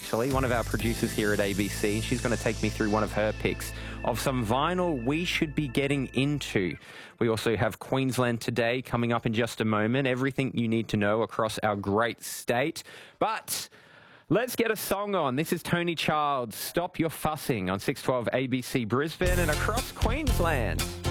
actually, one of our producers here at ABC. She's going to take me through one of her picks of some vinyl we should be getting into. We also have Queensland Today coming up in just a moment. Everything you need to know across our great state. But let's get a song on. This is Tony Childs, Stop Your Fussing on 612 ABC Brisbane and across Queensland.